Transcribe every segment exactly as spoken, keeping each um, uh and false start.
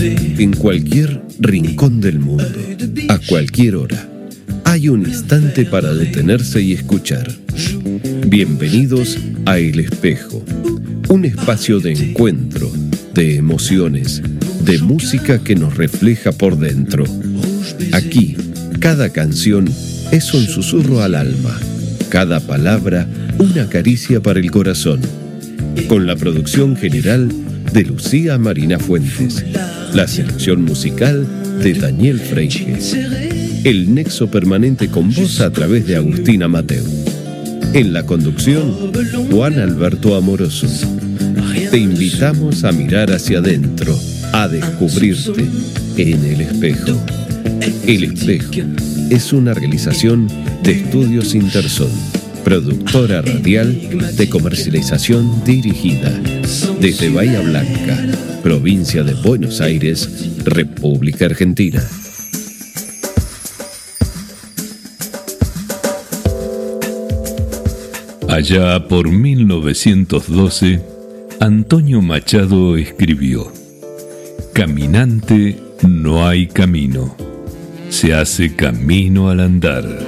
En cualquier rincón del mundo, a cualquier hora, hay un instante para detenerse y escuchar. Bienvenidos a El Espejo, un espacio de encuentro, de emociones, de música que nos refleja por dentro. Aquí, cada canción es un susurro al alma, cada palabra una caricia para el corazón. Con la producción general de Lucía Marina Fuentes, la selección musical de Daniel Freire, el nexo permanente con vos a través de Agustina Mateu. En la conducción, Juan Alberto Amoroso. Te invitamos a mirar hacia adentro, a descubrirte en El Espejo. El Espejo es una realización de Estudios Interson, productora radial de comercialización dirigida desde Bahía Blanca, provincia de Buenos Aires, República Argentina. Allá por mil novecientos doce, Antonio Machado escribió: «Caminante no hay camino, se hace camino al andar».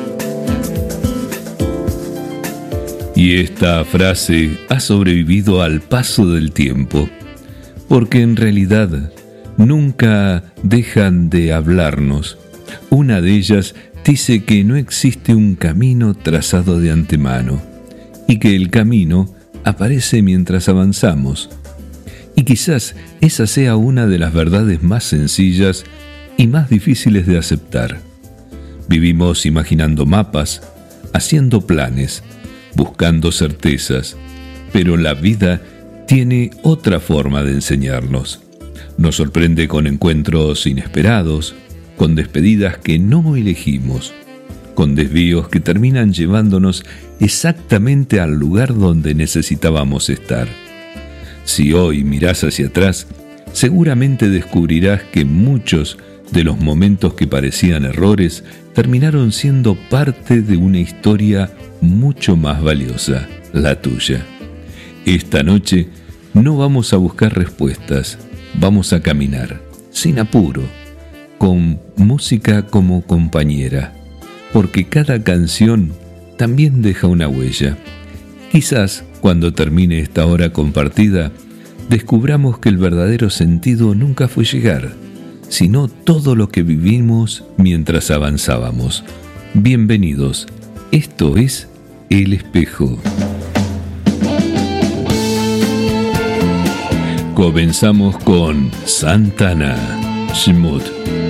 Y esta frase ha sobrevivido al paso del tiempo, porque en realidad nunca dejan de hablarnos. Una de ellas dice que no existe un camino trazado de antemano, y que el camino aparece mientras avanzamos. Y quizás esa sea una de las verdades más sencillas y más difíciles de aceptar. Vivimos imaginando mapas, haciendo planes, buscando certezas, pero la vida tiene otra forma de enseñarnos. Nos sorprende con encuentros inesperados, con despedidas que no elegimos, con desvíos que terminan llevándonos exactamente al lugar donde necesitábamos estar. Si hoy mirás hacia atrás, seguramente descubrirás que muchos de los momentos que parecían errores terminaron siendo parte de una historia mucho más valiosa, la tuya. Esta noche no vamos a buscar respuestas, vamos a caminar, sin apuro, con música como compañera, porque cada canción también deja una huella. Quizás cuando termine esta hora compartida, descubramos que el verdadero sentido nunca fue llegar, sino todo lo que vivimos mientras avanzábamos. Bienvenidos, esto es El Espejo. Comenzamos con Santana, Schmut.